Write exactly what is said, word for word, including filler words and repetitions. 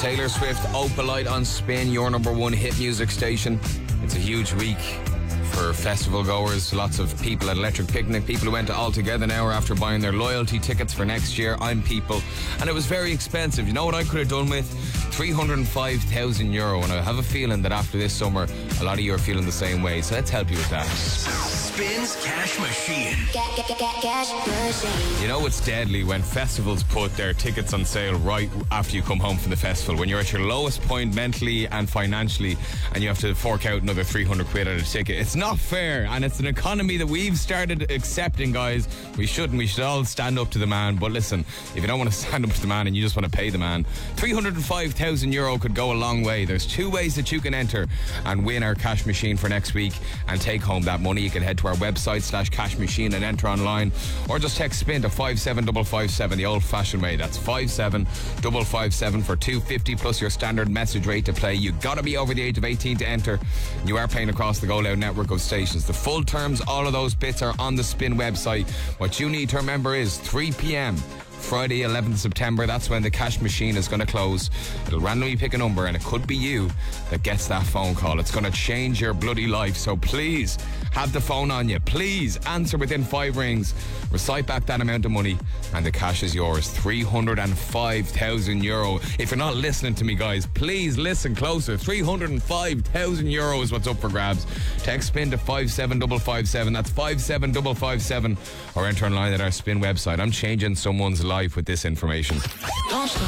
Taylor Swift, Opalite on Spin, your number one hit music station. It's a huge week for festival goers. Lots of people at Electric Picnic. People who went to All Together now after buying their loyalty tickets for next year. I'm People. And it was very expensive. You know what I could have done with? three hundred five thousand euro. And I have a feeling that after this summer, a lot of you are feeling the same way. So let's help you with that. Spins Cash Machine. Get, get, get, get, cash machine. You know it's deadly when festivals put their tickets on sale right after you come home from the festival, when you're at your lowest point mentally and financially and you have to fork out another three hundred quid at a ticket. It's not fair, and it's an economy that we've started accepting, guys. We shouldn't. We should all stand up to the man. But listen, if you don't want to stand up to the man and you just want to pay the man, three hundred five thousand euro could go a long way. There's two ways that you can enter and win our cash machine for next week and take home that money. You can head to our website slash cash machine and enter online, or just text SPIN to five seven five five seven the old fashioned way. That's five seven five five seven for two hundred fifty plus your standard message rate to play. You gotta be over the age of eighteen to enter. You are playing across the Go Loud network of stations. The full terms, all of those bits are on the Spin website. What you need to remember is three p.m. Friday eleventh of September, that's when the cash machine is going to close. It'll randomly pick a number and it could be you that gets that phone call. It's going to change your bloody life. So please have the phone on you. Please answer within five rings. Recite back that amount of money and the cash is yours. three hundred five thousand euro. If you're not listening to me, guys, please listen closer. three hundred five thousand euro is what's up for grabs. Text SPIN to five seven five five seven. That's five seven five five seven, or enter online at our Spin website. I'm changing someone's life with this information.